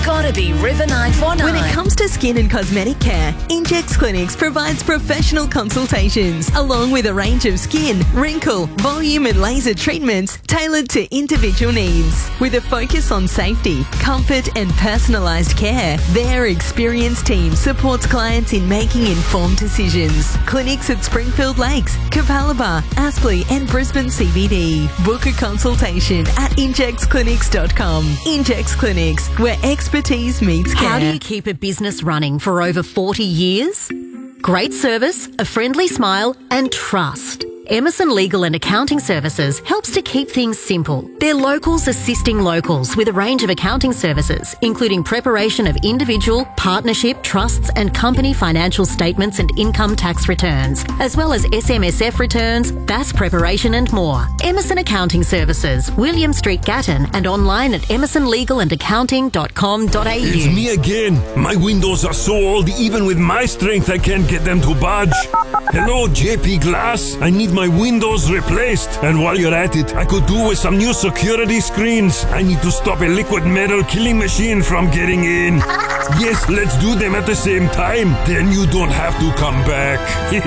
gotta be River 949. When it comes to skin and cosmetic care, Injex Clinics provides professional consultations along with a range of skin, wrinkle, volume and laser treatments tailored to individual needs. With a focus on safety, comfort and personalised care, their experienced team supports clients in making informed decisions. Clinics at Springfield Lakes, Capalaba, Aspley and Brisbane CBD. Book a consultation at injexclinics.com. Injex Clinics, where expertise meets care. How do you keep a business running for over 40 years? Great service, a friendly smile and trust. Emerson Legal and Accounting Services helps to keep things simple. They're locals assisting locals with a range of accounting services, including preparation of individual, partnership, trusts and company financial statements and income tax returns, as well as SMSF returns, BAS preparation and more. Emerson Accounting Services, William Street, Gatton, and online at emersonlegalandaccounting.com.au. It's me again. My windows are so old, even with my strength, I can't get them to budge. Hello, JP Glass. I need my windows replaced. And while you're at it, I could do with some new security screens. I need to stop a liquid metal killing machine from getting in. Yes, let's do them at the same time. Then you don't have to come back.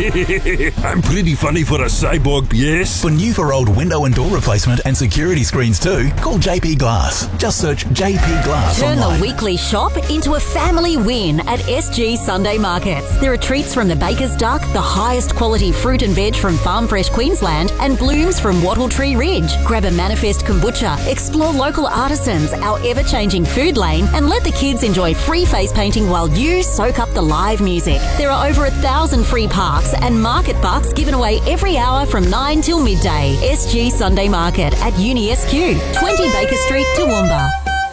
I'm pretty funny for a cyborg, yes? For new for old window and door replacement and security screens too, call JP Glass. Just search JP Glass Turn online. the weekly shop into a family win at SG Sunday Markets. There are treats from the Baker's Duck, the highest quality fruit and veg from Farm Fresh Queensland, and blooms from Wattle Tree Ridge. Grab a Manifest kombucha, explore local artisans, our ever-changing food lane, and let the kids enjoy free face painting while you soak up the live music. There are over 1,000 free parks and market bucks given away every hour from 9 till midday. SG Sunday Market at Uni SQ, 20 Baker Street, Toowoomba.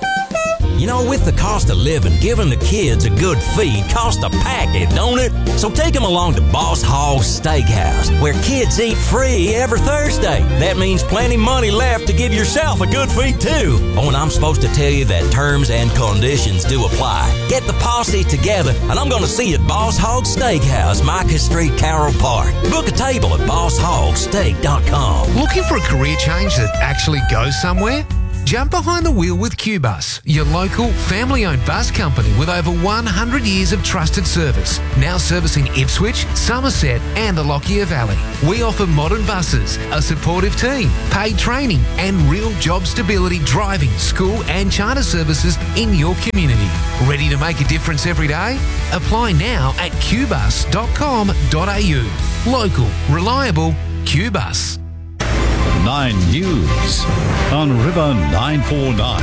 You know, with the cost of living, giving the kids a good feed costs a packet, don't it? So take them along to Boss Hogg Steakhouse, where kids eat free every Thursday. That means plenty money left to give yourself a good feed, too. Oh, and I'm supposed to tell you that terms and conditions do apply. Get the posse together, and I'm going to see you at Boss Hogg Steakhouse, Micah Street, Carroll Park. Book a table at bosshoggsteak.com. Looking for a career change that actually goes somewhere? Jump behind the wheel with QBus, your local family-owned bus company with over 100 years of trusted service. Now servicing Ipswich, Somerset and the Lockyer Valley. We offer modern buses, a supportive team, paid training and real job stability driving, school and charter services in your community. Ready to make a difference every day? Apply now at qbus.com.au. Local, reliable, QBus. 9 News on River 949.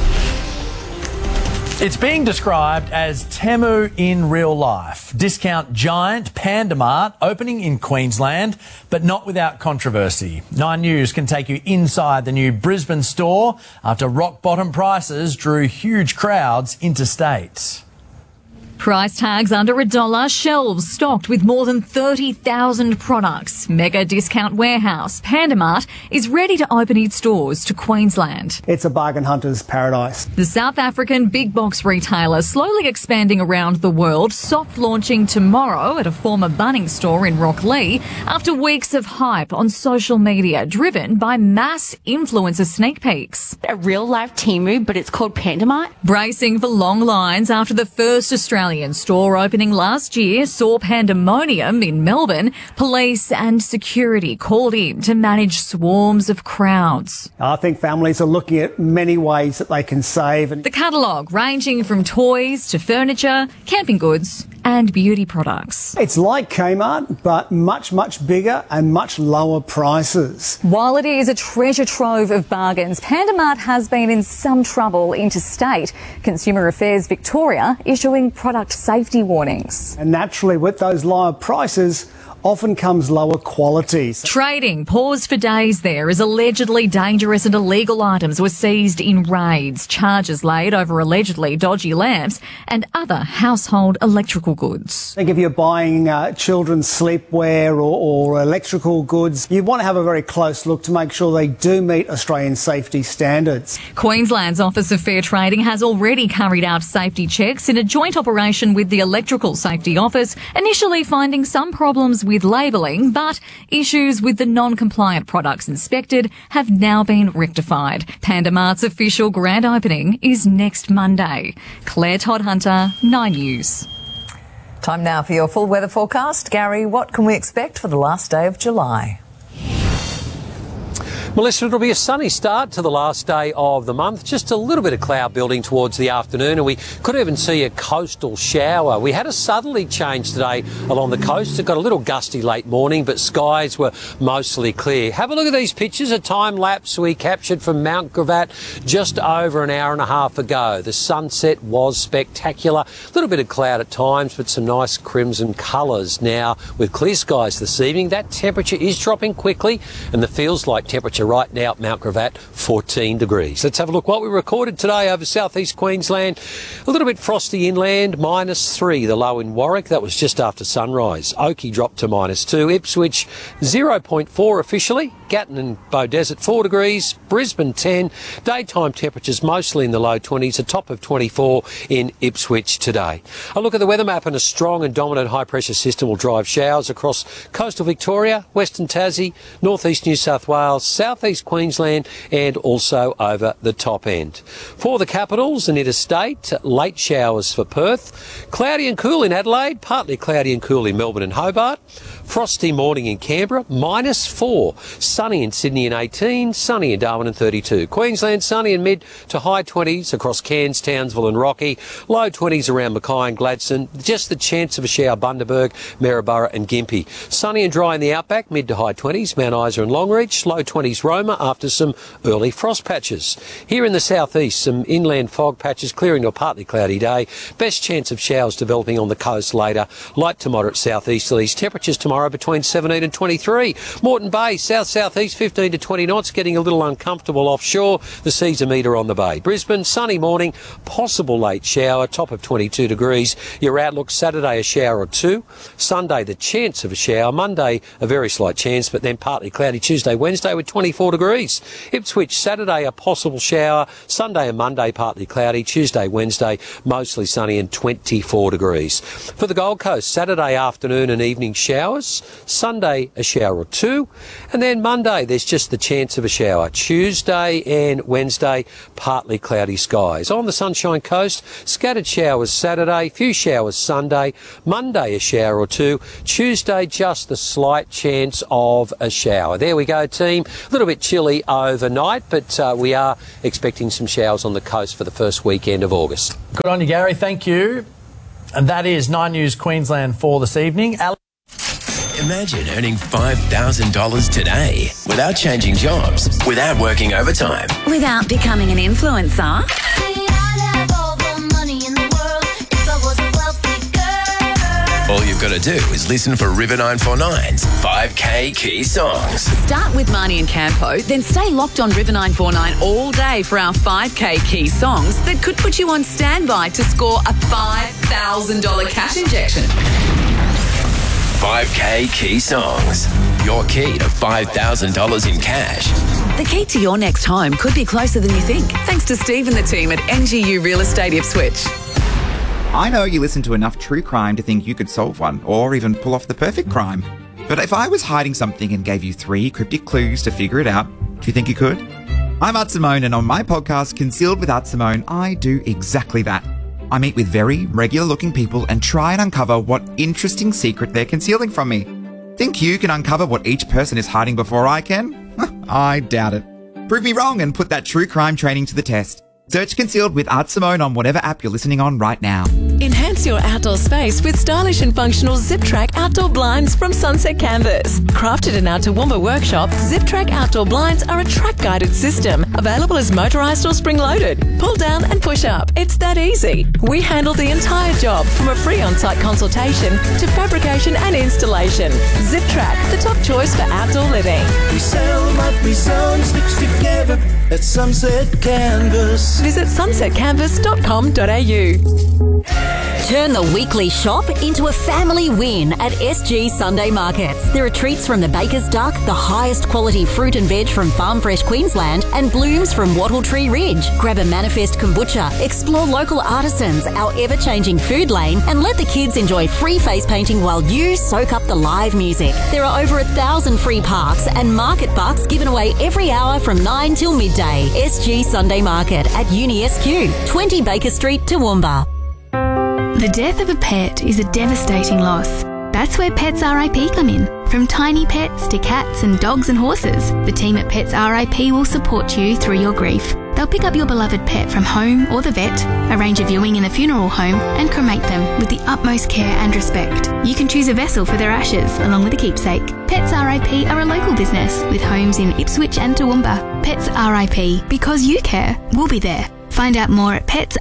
It's being described as Temu in real life. Discount giant Panda Mart opening in Queensland, but not without controversy. 9 News can take you inside the new Brisbane store after rock-bottom prices drew huge crowds interstate. Price tags under $1, shelves stocked with more than 30,000 products. Mega discount warehouse Panda Mart is ready to open its doors to Queensland. It's a bargain hunter's paradise. The South African big box retailer slowly expanding around the world, soft launching tomorrow at a former Bunnings store in Rocklea after weeks of hype on social media driven by mass influencer sneak peeks. A real life Temu, but it's called Panda Mart. Bracing for long lines after the first Australian store opening last year saw pandemonium in Melbourne. Police and security called in to manage swarms of crowds. I think families are looking at many ways that they can save. The catalogue ranging from toys to furniture, camping goods and beauty products. It's like Kmart, but much, much bigger and much lower prices. While it is a treasure trove of bargains, Panda Mart has been in some trouble interstate. Consumer Affairs Victoria issuing product safety warnings. And naturally, with those lower prices, often comes lower quality. Trading paused for days there as allegedly dangerous and illegal items were seized in raids. Charges laid over allegedly dodgy lamps and other household electrical goods. I think if you're buying children's sleepwear or electrical goods, you want to have a very close look to make sure they do meet Australian safety standards. Queensland's Office of Fair Trading has already carried out safety checks in a joint operation with the Electrical Safety Office, initially finding some problems with labelling, but issues with the non-compliant products inspected have now been rectified. Panda Mart's official grand opening is next Monday. Claire Todd-Hunter, 9 News. Time now for your full weather forecast. Gary, what can we expect for the last day of July? Melissa, it'll be a sunny start to the last day of the month. Just a little bit of cloud building towards the afternoon, and we could even see a coastal shower. We had a southerly change today along the coast. It got a little gusty late morning, but skies were mostly clear. Have a look at these pictures, a time lapse we captured from Mount Gravatt just over an hour and a half ago. The sunset was spectacular. A little bit of cloud at times, but some nice crimson colours. Now, with clear skies this evening, that temperature is dropping quickly, and the feels like temperature right now at Mount Gravatt, 14 degrees. Let's have a look what we recorded today over southeast Queensland. A little bit frosty inland, -3, the low in Warwick. That was just after sunrise. Oakey dropped to -2. Ipswich, 0.4 officially. Gatton and Beaudesert, 4 degrees. Brisbane, 10. Daytime temperatures mostly in the low 20s, a top of 24 in Ipswich today. A look at the weather map, and a strong and dominant high-pressure system will drive showers across coastal Victoria, western Tassie, northeast New South Wales, southeast Queensland, and also over the top end. For the capitals and interstate, late showers for Perth. Cloudy and cool in Adelaide, partly cloudy and cool in Melbourne and Hobart. Frosty morning in Canberra, -4. Sunny in Sydney and 18, sunny in Darwin and 32. Queensland, sunny in mid to high 20s across Cairns, Townsville and Rocky. Low 20s around Mackay and Gladstone. Just the chance of a shower, Bundaberg, Maryborough and Gympie. Sunny and dry in the outback, mid to high 20s, Mount Isa and Longreach. Low 20s Roma after some early frost patches. Here in the southeast, some inland fog patches clearing to a partly cloudy day. Best chance of showers developing on the coast later. Light to moderate southeasterlies. Temperatures tomorrow between 17 and 23. Moreton Bay, south-southeast, 15 to 20 knots, getting a little uncomfortable offshore. The sea's a metre on the bay. Brisbane, sunny morning, possible late shower, top of 22 degrees. Your outlook, Saturday a shower or two. Sunday, the chance of a shower. Monday, a very slight chance, but then partly cloudy. Tuesday, Wednesday with 24 degrees. Ipswich, Saturday, a possible shower. Sunday and Monday, partly cloudy. Tuesday, Wednesday, mostly sunny and 24 degrees. For the Gold Coast, Saturday afternoon and evening showers. Sunday, a shower or two. And then Monday, there's just the chance of a shower. Tuesday and Wednesday, partly cloudy skies. On the Sunshine Coast, scattered showers Saturday, few showers Sunday. Monday, a shower or two. Tuesday, just the slight chance of a shower. There we go, team. A little bit chilly overnight, but we are expecting some showers on the coast for the first weekend of August. Good on you, Gary. Thank you. And that is 9 News Queensland for this evening. Imagine earning $5,000 today without changing jobs, without working overtime, Without becoming an influencer. all you've got to do is listen for River 949's 5K Key Songs. Start with Marnie and Campo, then stay locked on River 949 all day for our 5K Key Songs that could put you on standby to score a $5,000 cash injection. 5K Key Songs. Your key to $5,000 in cash. The key to your next home could be closer than you think, thanks to Steve and the team at NGU Real Estate Ipswich. I know you listen to enough true crime to think you could solve one, or even pull off the perfect crime. But if I was hiding something and gave you 3 cryptic clues to figure it out, do you think you could? I'm Art Simone, and on my podcast, Concealed with Art Simone, I do exactly that. I meet with very regular-looking people and try and uncover what interesting secret they're concealing from me. Think you can uncover what each person is hiding before I can? I doubt it. Prove me wrong and put that true crime training to the test. Search Concealed with Art Simone on whatever app you're listening on right now. Enhance your outdoor space with stylish and functional Zip-Track outdoor blinds from Sunset Canvas. Crafted in our Toowoomba workshop, Zip-Track outdoor blinds are a track-guided system, available as motorised or spring-loaded. Pull down and push up. It's that easy. We handle the entire job, from a free on-site consultation to fabrication and installation. Zip-Track, the top choice for outdoor living. We sell what we zone, sticks together at Sunset Canvas. Visit sunsetcanvas.com.au. Turn the weekly shop into a family win at SG Sunday Markets. There are treats from the Baker's Duck, the highest quality fruit and veg from Farm Fresh Queensland, and blooms from Wattle Tree Ridge. Grab a Manifest kombucha, explore local artisans, our ever-changing food lane, and let the kids enjoy free face painting while you soak up the live music. There are over 1,000 free parks and market bucks given away every hour from 9 till midday. SG Sunday Market at Uni SQ, 20 Baker Street, Toowoomba. The death of a pet is a devastating loss. That's where Pets RIP come in. From tiny pets to cats and dogs and horses, the team at Pets RIP will support you through your grief. They'll pick up your beloved pet from home or the vet, arrange a viewing in a funeral home, and cremate them with the utmost care and respect. You can choose a vessel for their ashes, along with a keepsake. Pets RIP are a local business with homes in Ipswich and Toowoomba. Pets RIP, because you care, we'll be there. Find out more at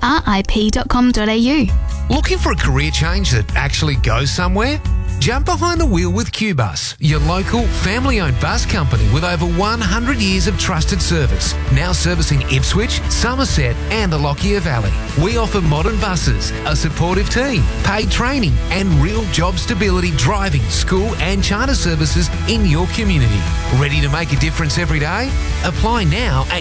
petsrip.com.au. Looking for a career change that actually goes somewhere? Jump behind the wheel with QBus, your local family-owned bus company with over 100 years of trusted service. Now servicing Ipswich, Somerset and the Lockyer Valley. We offer modern buses, a supportive team, paid training and real job stability driving, school and charter services in your community. Ready to make a difference every day? Apply now at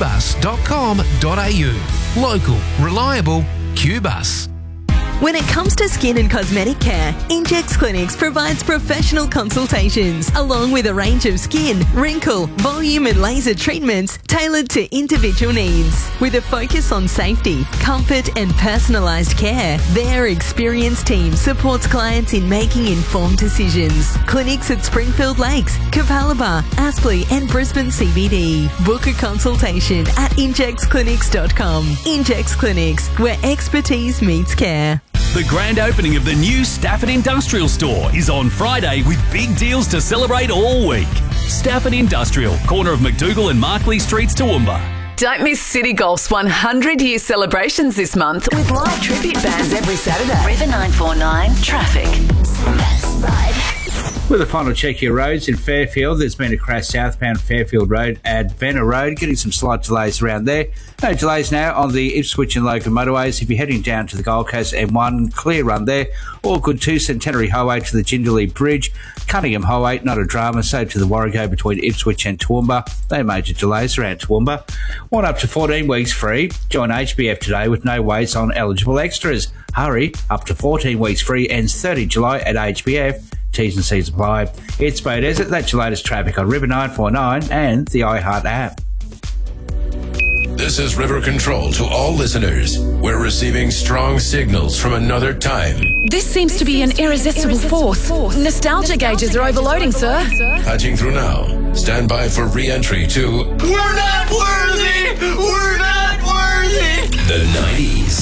qbus.com.au. Local, reliable, QBus. When it comes to skin and cosmetic care, Injex Clinics provides professional consultations along with a range of skin, wrinkle, volume and laser treatments tailored to individual needs. With a focus on safety, comfort and personalised care, their experienced team supports clients in making informed decisions. Clinics at Springfield Lakes, Cavalaba, Aspley and Brisbane CBD. Book a consultation at injexclinics.com. Injex Clinics, where expertise meets care. The grand opening of the new Stafford Industrial Store is on Friday with big deals to celebrate all week. Stafford Industrial, corner of McDougall and Markley Streets, Toowoomba. Don't miss City Golf's 100-year celebrations this month with live tribute bands every Saturday. River 949 Traffic. With a final check your roads in Fairfield, there's been a crash southbound Fairfield Road at Venner Road, getting some slight delays around there. No delays now on the Ipswich and Logan motorways. If you're heading down to the Gold Coast M1, clear run there. All good to Centenary Highway to the Jindalee Bridge. Cunningham Highway, not a drama. So to the Warrego between Ipswich and Toowoomba. No major delays around Toowoomba. One up to 14 weeks free. Join HBF today with no waits on eligible extras. Hurry, up to 14 weeks free, ends 30 July at HBF. T's and C's apply. It's Bay Desert. That's your latest traffic on River 949 and the iHeart app. This is River Control to all listeners. We're receiving strong signals from another time. This seems to be an irresistible force. Nostalgia gauges are overloading, sir. Patching through now. Stand by for re-entry to We're not worthy! We're not worthy! the 90s.